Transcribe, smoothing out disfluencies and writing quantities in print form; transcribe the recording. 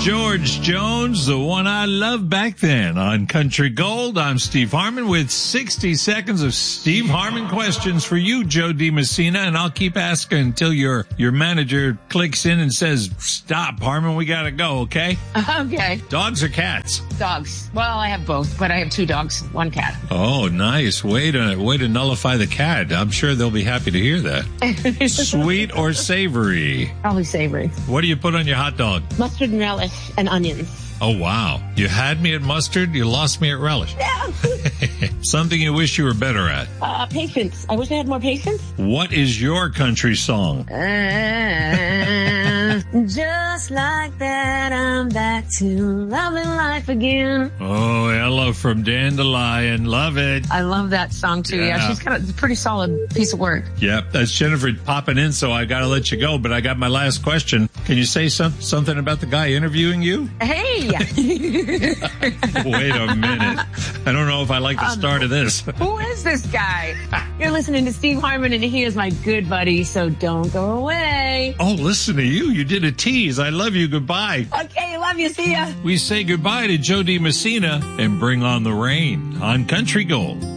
George Jones, the one I loved back then. On Country Gold, I'm Steve Harmon with 60 seconds of Steve Harmon questions for you, Joe DiMessina, and I'll keep asking until your manager clicks in and says, stop, Harmon, we gotta go, okay? Okay. Dogs or cats? Dogs. Well, I have both, but I have 2 dogs, 1 cat. Oh, nice. Way to nullify the cat. I'm sure they'll be happy to hear that. Sweet or savory? Probably savory. What do you put on your hot dog? Mustard and relish and onions. Oh, wow. You had me at mustard, you lost me at relish. Yeah. Something you wish you were better at? Patience. I wish I had more patience. What is your country song? Just like that, I'm back to loving life again. Oh, Ella from Dandelion. Love it. I love that song, too. Yeah, she's got a pretty solid piece of work. Yep, that's Jennifer popping in, so I got to let you go, but I got my last question. Can you say something about the guy interviewing you? Hey! Wait a minute. I don't know if I like the start of this. Who is this guy? You're listening to Steve Harmon, and he is my good buddy, so don't go away. Oh, listen to you. You did a tease. I love you. Goodbye. Okay, love you. See ya. We say goodbye to Joe DiMessina and bring on the rain on Country Gold.